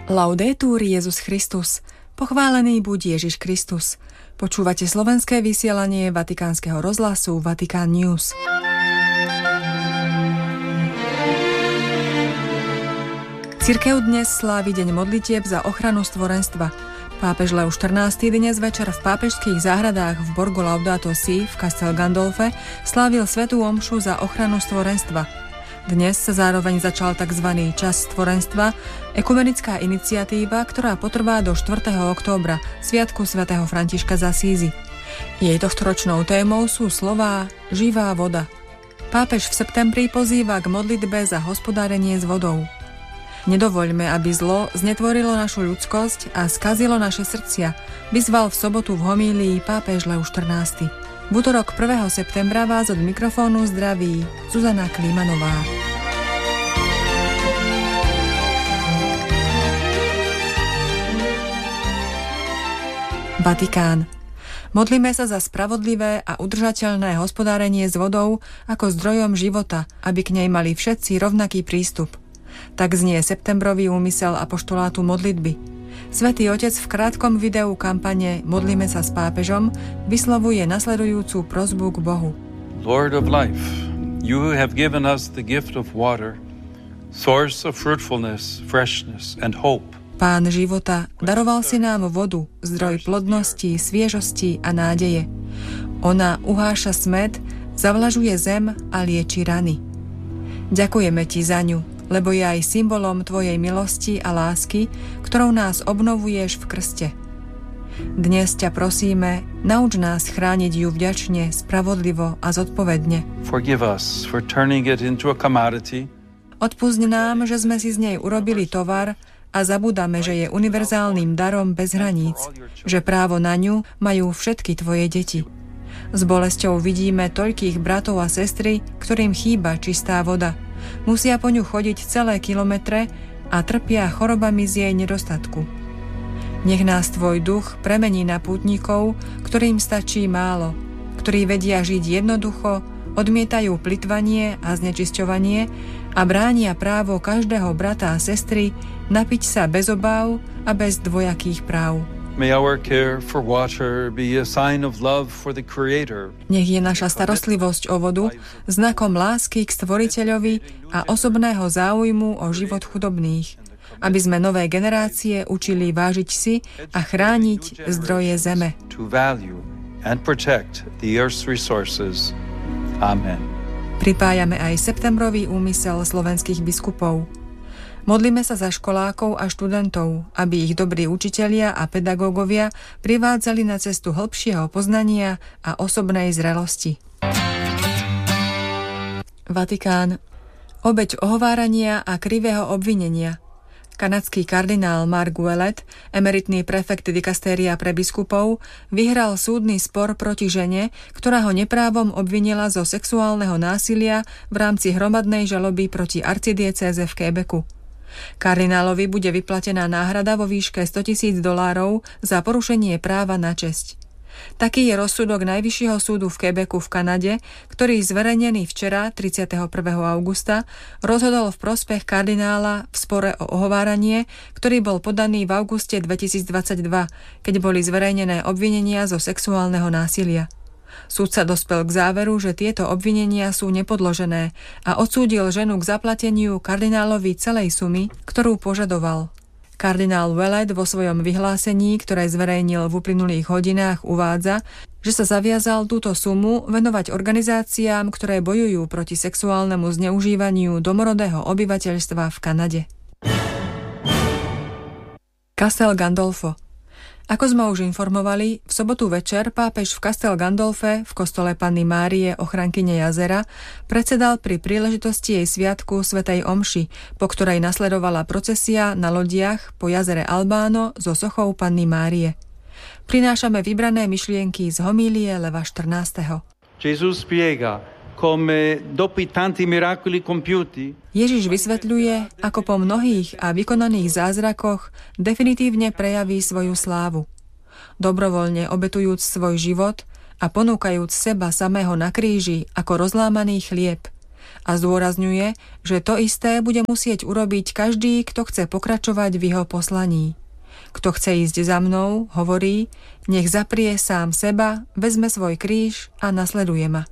Laudetur Jesus Christus. Pochválený buď Ježiš Kristus. Počúvate slovenské vysielanie Vatikánskeho rozhlasu Vatikán News. Cirkev dnes slávi deň modlitieb za ochranu stvorenstva. Pápež Leo XIV dnes večer v pápežských záhradách v Borgo Laudato Si v Castel Gandolfe slávil svätú omšu za ochranu stvorenstva. Dnes sa zároveň začal tzv. Čas stvorenstva, ekumenická iniciatíva, ktorá potrvá do 4. októbra, sviatku svätého Františka z Asízy. Jej tohtoročnou témou sú slová živá voda. Pápež v septembri pozýva k modlitbe za hospodárenie s vodou. Nedovoľme, aby zlo znetvorilo našu ľudskosť a skazilo naše srdcia, vyzval v sobotu v homílii pápež Leo XIV. V utorok 1. septembra vás od mikrofónu zdraví Zuzana Klímanová. Vatikán. Modlíme sa za spravodlivé a udržateľné hospodárenie s vodou ako zdrojom života, aby k nej mali všetci rovnaký prístup. Tak znie septembrový úmysel apoštolátu modlitby. Svätý Otec v krátkom videu kampane Modlíme sa s pápežom vyslovuje nasledujúcu prosbu k Bohu. Lord of life, you have given us the gift of water, source of fruitfulness, freshness and hope. Pán života, daroval si nám vodu, zdroj plodnosti, sviežosti a nádeje. Ona uháša smäd, zavlažuje zem a lieči rany. Ďakujeme ti za ňu, lebo je aj symbolom tvojej milosti a lásky, ktorou nás obnovuješ v krste. Dnes ťa prosíme, nauč nás chrániť ju vďačne, spravodlivo a zodpovedne. Forgive us for turning it into a commodity. Odpusť nám, že sme si z nej urobili tovar a zabúdame, že je univerzálnym darom bez hraníc, že právo na ňu majú všetky tvoje deti. S bolesťou vidíme toľkých bratov a sestry, ktorým chýba čistá voda. Musia po ňu chodiť celé kilometre a trpia chorobami z jej nedostatku. Nech nás tvoj duch premení na pútnikov, ktorým stačí málo, ktorí vedia žiť jednoducho, odmietajú plytvanie a znečisťovanie a bránia právo každého brata a sestry napiť sa bez obáv a bez dvojakých práv. May our care for water be a sign of love for the Creator. Nech je naša starostlivosť o vodu znakom lásky k Stvoriteľovi a osobného záujmu o život chudobných, aby sme nové generácie učili vážiť si a chrániť zdroje zeme. To value and protect the earth's resources. Amen. Pripájame aj septembrový úmysel slovenských biskupov. Modlíme sa za školákov a študentov, aby ich dobrí učitelia a pedagógovia privádzali na cestu hlbšieho poznania a osobnej zrelosti. Vatikán. Obeť ohovárania a krivého obvinenia. Kanadský kardinál Mark Ouellet, emeritný prefekt dikastéria pre biskupov, vyhral súdny spor proti žene, ktorá ho neprávom obvinila zo sexuálneho násilia v rámci hromadnej žaloby proti arcidiecéze v Quebecu. Kardinálovi bude vyplatená náhrada vo výške $100,000 za porušenie práva na česť. Taký je rozsudok Najvyššieho súdu v Quebecu v Kanade, ktorý zverejnený včera, 31. augusta, rozhodol v prospech kardinála v spore o ohováranie, ktorý bol podaný v auguste 2022, keď boli zverejnené obvinenia zo sexuálneho násilia. Súdca dospel k záveru, že tieto obvinenia sú nepodložené a odsúdil ženu k zaplateniu kardinálovi celej sumy, ktorú požadoval. Kardinál Ouellet vo svojom vyhlásení, ktoré zverejnil v uplynulých hodinách, uvádza, že sa zaviazal túto sumu venovať organizáciám, ktoré bojujú proti sexuálnemu zneužívaniu domorodého obyvateľstva v Kanade. Castel Gandolfo. Ako sme už informovali, v sobotu večer pápež v Castel Gandolfe v kostole Panny Márie ochrankyne jazera predsedal pri príležitosti jej sviatku svätej omši, po ktorej nasledovala procesia na lodiach po jazere Albano so sochou Panny Márie. Prinášame vybrané myšlienky z homílie Leva XIV. Jesus spiega come dopo i tanti miracoli compiuti. Ježiš vysvetľuje, ako po mnohých a vykonaných zázrakoch definitívne prejaví svoju slávu. Dobrovoľne obetujúc svoj život a ponúkajúc seba samého na kríži ako rozlámaný chlieb a zdôrazňuje, že to isté bude musieť urobiť každý, kto chce pokračovať v jeho poslaní. Kto chce ísť za mnou, hovorí, nech zaprie sám seba, vezme svoj kríž a nasleduje ma.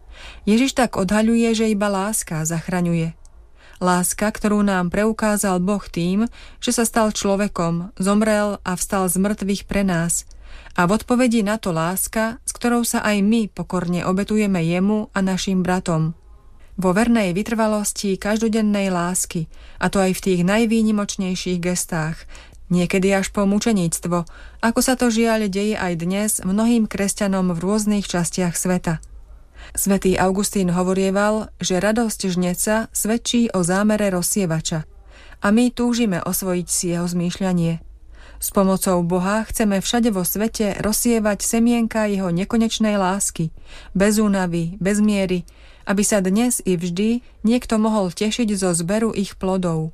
Ježiš tak odhaľuje, že iba láska zachraňuje. Láska, ktorú nám preukázal Boh tým, že sa stal človekom, zomrel a vstal z mŕtvych pre nás. A v odpovedi na to láska, s ktorou sa aj my pokorne obetujeme jemu a našim bratom. Vo vernej vytrvalosti každodennej lásky, a to aj v tých najvýnimočnejších gestách, niekedy až po mučeníctvo, ako sa to žiaľ deje aj dnes mnohým kresťanom v rôznych častiach sveta. Svätý Augustín hovorieval, že radosť žneca svedčí o zámere rozsievača a my túžime osvojiť si jeho zmýšľanie. S pomocou Boha chceme všade vo svete rozsievať semienka jeho nekonečnej lásky, bez únavy, bez miery, aby sa dnes i vždy niekto mohol tešiť zo zberu ich plodov.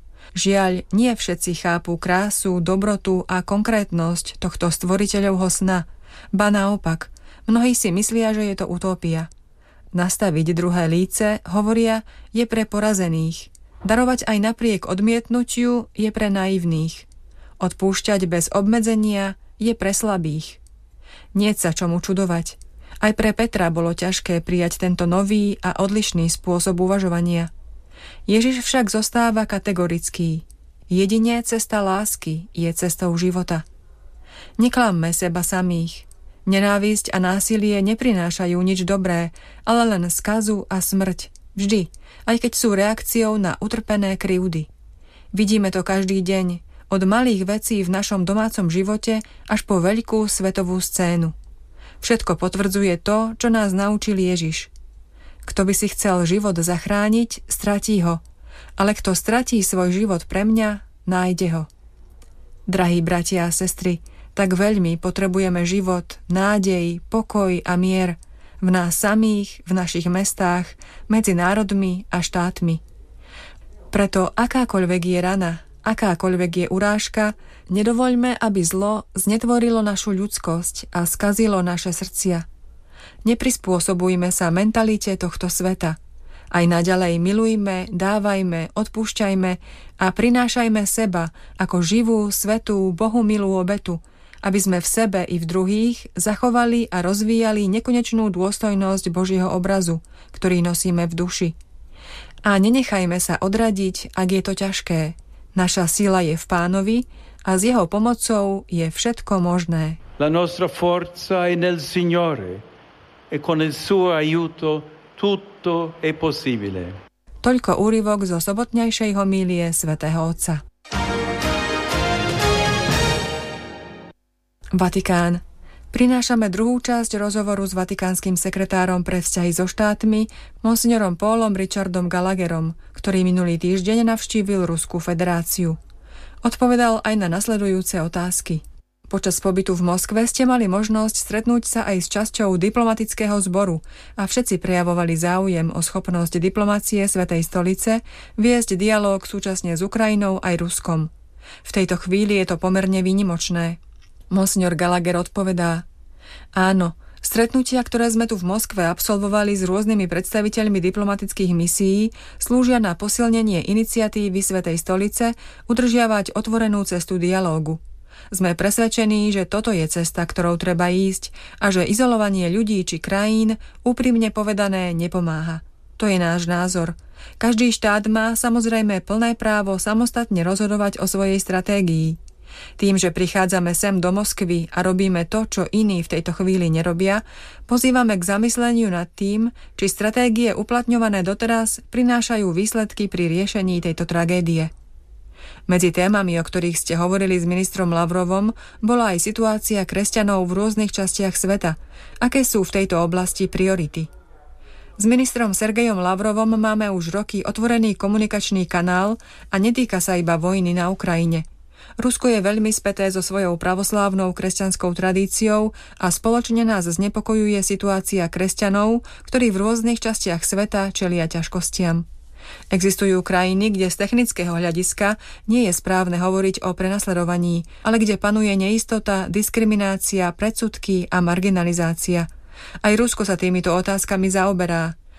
Žiaľ, nie všetci chápu krásu, dobrotu a konkrétnosť tohto stvoriteľovho sna, ba naopak, mnohí si myslia, že je to utopia. Nastaviť druhé líce, hovoria, je pre porazených. Darovať aj napriek odmietnutiu je pre naivných. Odpúšťať bez obmedzenia je pre slabých. Nie sa čomu čudovať. Aj pre Petra bolo ťažké prijať tento nový a odlišný spôsob uvažovania. Ježiš však zostáva kategorický. Jedine cesta lásky je cestou života. Neklamme seba samých. Nenávisť a násilie neprinášajú nič dobré, ale len skazu a smrť. Vždy, aj keď sú reakciou na utrpené krivdy. Vidíme to každý deň, od malých vecí v našom domácom živote až po veľkú svetovú scénu. Všetko potvrdzuje to, čo nás naučil Ježiš. Kto by si chcel život zachrániť, stratí ho, ale kto stratí svoj život pre mňa, nájde ho. Drahí bratia a sestry, tak veľmi potrebujeme život, nádej, pokoj a mier v nás samých, v našich mestách, medzi národmi a štátmi. Preto akákoľvek je rana, akákoľvek je urážka, nedovoľme, aby zlo znetvorilo našu ľudskosť a skazilo naše srdcia. Neprispôsobujme sa mentalite tohto sveta. Aj naďalej milujme, dávajme, odpúšťajme a prinášajme seba ako živú, svätú, Bohu milú obetu, aby sme v sebe i v druhých zachovali a rozvíjali nekonečnú dôstojnosť Božieho obrazu, ktorý nosíme v duši. A nenechajme sa odradiť, ak je to ťažké. Naša sila je v Pánovi a s jeho pomocou je všetko možné. La nostra forza è nel Signore e con il suo aiuto tutto è possibile. Toľko úryvok zo sobotnejšej homílie svätého Otca. Vatikán. Prinášame druhú časť rozhovoru s vatikánskym sekretárom pre vzťahy so štátmi, monsignorom Paulom Richardom Gallagherom, ktorý minulý týždeň navštívil Ruskú federáciu. Odpovedal aj na nasledujúce otázky. Počas pobytu v Moskve ste mali možnosť stretnúť sa aj s časťou diplomatického zboru a všetci prejavovali záujem o schopnosť diplomacie Svätej stolice viesť dialóg súčasne s Ukrajinou aj Ruskom. V tejto chvíli je to pomerne výnimočné. Monsignor Gallagher odpovedá: áno, stretnutia, ktoré sme tu v Moskve absolvovali s rôznymi predstaviteľmi diplomatických misií, slúžia na posilnenie iniciatívy Svätej stolice udržiavať otvorenú cestu dialógu. Sme presvedčení, že toto je cesta, ktorou treba ísť a že izolovanie ľudí či krajín, úprimne povedané, nepomáha. To je náš názor. Každý štát má samozrejme plné právo samostatne rozhodovať o svojej stratégii. Tým, že prichádzame sem do Moskvy a robíme to, čo iní v tejto chvíli nerobia, pozývame k zamysleniu nad tým, či stratégie uplatňované doteraz prinášajú výsledky pri riešení tejto tragédie. Medzi témami, o ktorých ste hovorili s ministrom Lavrovom, bola aj situácia kresťanov v rôznych častiach sveta. Aké sú v tejto oblasti priority? S ministrom Sergejom Lavrovom máme už roky otvorený komunikačný kanál a netýka sa iba vojny na Ukrajine. Rusko je veľmi späté so svojou pravoslávnou kresťanskou tradíciou a spoločne nás znepokojuje situácia kresťanov, ktorí v rôznych častiach sveta čelia ťažkostiam. Existujú krajiny, kde z technického hľadiska nie je správne hovoriť o prenasledovaní, ale kde panuje neistota, diskriminácia, predsudky a marginalizácia. Aj Rusko sa týmito otázkami zaoberá.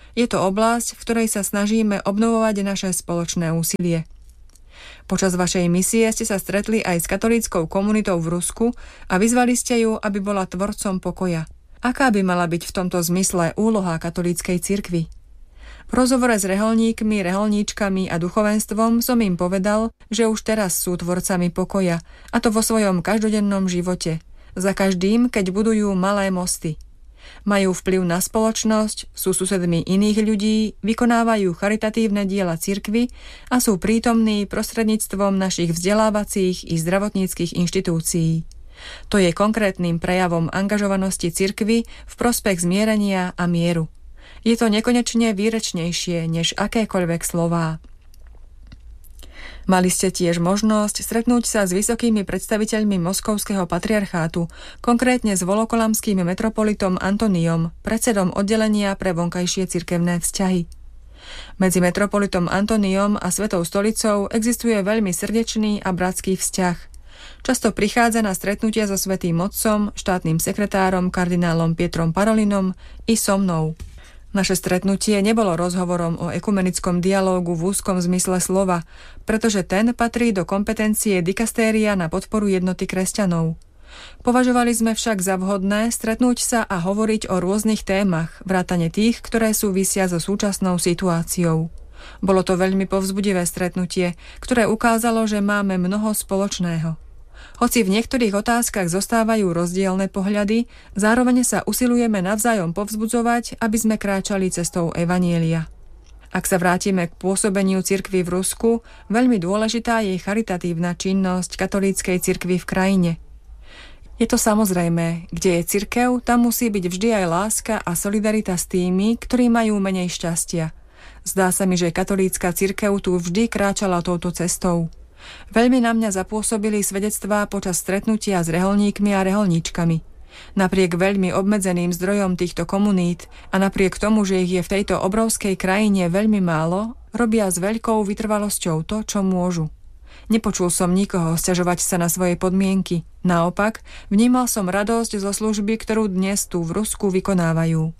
Je to oblasť, v ktorej sa snažíme obnovovať naše spoločné úsilie. Počas vašej misie ste sa stretli aj s katolíckou komunitou v Rusku a vyzvali ste ju, aby bola tvorcom pokoja. Aká by mala byť v tomto zmysle úloha katolíckej cirkvi? V rozhovore s reholníkmi, reholníčkami a duchovenstvom som im povedal, že už teraz sú tvorcami pokoja, a to vo svojom každodennom živote. Za každým, keď budujú malé mosty. Majú vplyv na spoločnosť, sú susedmi iných ľudí, vykonávajú charitatívne diela cirkvi a sú prítomní prostredníctvom našich vzdelávacích i zdravotníckych inštitúcií. To je konkrétnym prejavom angažovanosti cirkvi v prospech zmierenia a mieru. Je to nekonečne výrečnejšie než akékoľvek slová. Mali ste tiež možnosť stretnúť sa s vysokými predstaviteľmi Moskovského patriarchátu, konkrétne s volokolamským metropolitom Antoniom, predsedom oddelenia pre vonkajšie cirkevné vzťahy. Medzi metropolitom Antoniom a Svetou stolicou existuje veľmi srdečný a bratský vzťah. Často prichádza na stretnutia so Svätým Otcom, štátnym sekretárom kardinálom Pietrom Parolinom i so mnou. Naše stretnutie nebolo rozhovorom o ekumenickom dialógu v úzkom zmysle slova, pretože ten patrí do kompetencie dikastéria na podporu jednoty kresťanov. Považovali sme však za vhodné stretnúť sa a hovoriť o rôznych témach, vrátane tých, ktoré súvisia so súčasnou situáciou. Bolo to veľmi povzbudivé stretnutie, ktoré ukázalo, že máme mnoho spoločného. Hoci v niektorých otázkach zostávajú rozdielne pohľady, zároveň sa usilujeme navzájom povzbudzovať, aby sme kráčali cestou evanjelia. Ak sa vrátime k pôsobeniu cirkvi v Rusku, veľmi dôležitá je charitatívna činnosť katolíckej cirkvi v krajine. Je to samozrejmé, kde je cirkev, tam musí byť vždy aj láska a solidarita s tými, ktorí majú menej šťastia. Zdá sa mi, že katolícka cirkev tu vždy kráčala touto cestou. Veľmi na mňa zapôsobili svedectvá počas stretnutia s reholníkmi a reholníčkami. Napriek veľmi obmedzeným zdrojom týchto komunít a napriek tomu, že ich je v tejto obrovskej krajine veľmi málo, robia s veľkou vytrvalosťou to, čo môžu. Nepočul som nikoho sťažovať sa na svoje podmienky. Naopak, vnímal som radosť zo služby, ktorú dnes tu v Rusku vykonávajú.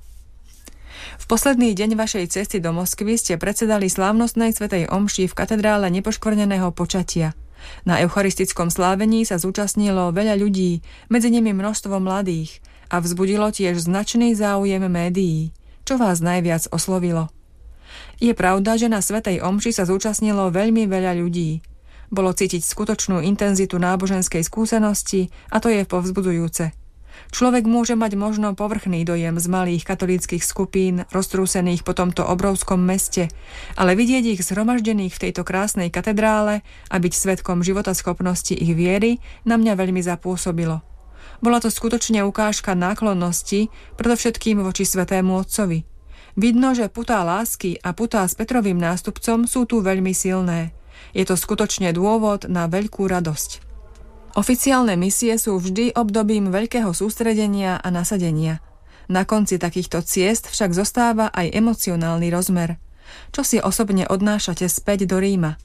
V posledný deň vašej cesty do Moskvy ste predsedali slávnostnej svätej omši v katedrále Nepoškvrneného počatia. Na eucharistickom slávení sa zúčastnilo veľa ľudí, medzi nimi množstvo mladých, a vzbudilo tiež značný záujem médií. Čo vás najviac oslovilo? Je pravda, že na svätej omši sa zúčastnilo veľmi veľa ľudí. Bolo cítiť skutočnú intenzitu náboženskej skúsenosti a to je povzbudzujúce. Človek môže mať možno povrchný dojem z malých katolíckych skupín, roztrúsených po tomto obrovskom meste, ale vidieť ich zhromaždených v tejto krásnej katedrále a byť svedkom životaschopnosti ich viery na mňa veľmi zapôsobilo. Bola to skutočne ukážka náklonnosti, predovšetkým voči Svätému Otcovi. Vidno, že putá lásky a putá s Petrovým nástupcom sú tu veľmi silné. Je to skutočne dôvod na veľkú radosť. Oficiálne misie sú vždy obdobím veľkého sústredenia a nasadenia. Na konci takýchto ciest však zostáva aj emocionálny rozmer. Čo si osobne odnášate späť do Ríma?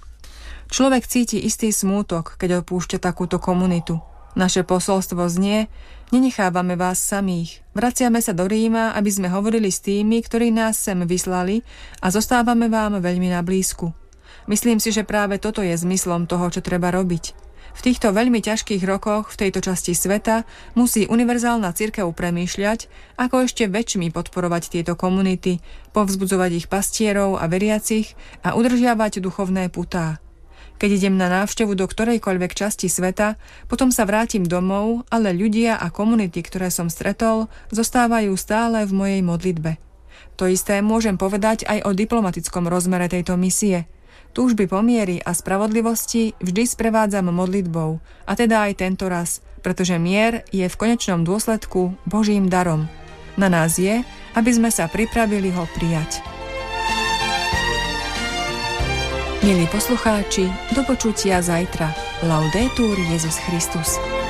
Človek cíti istý smútok, keď opúšťa takúto komunitu. Naše posolstvo znie: nenechávame vás samých. Vraciame sa do Ríma, aby sme hovorili s tými, ktorí nás sem vyslali, a zostávame vám veľmi na blízku. Myslím si, že práve toto je zmyslom toho, čo treba robiť. V týchto veľmi ťažkých rokoch v tejto časti sveta musí univerzálna cirkev premýšľať, ako ešte väčšmi podporovať tieto komunity, povzbudzovať ich pastierov a veriacich a udržiavať duchovné putá. Keď idem na návštevu do ktorejkoľvek časti sveta, potom sa vrátim domov, ale ľudia a komunity, ktoré som stretol, zostávajú stále v mojej modlitbe. To isté môžem povedať aj o diplomatickom rozmere tejto misie. Túžby po mieri a spravodlivosti vždy sprevádzam modlitbou, a teda aj tento raz, pretože mier je v konečnom dôsledku Božím darom. Na nás je, aby sme sa pripravili ho prijať. Milí poslucháči, do počutia zajtra. Laudetur Jesus Christus.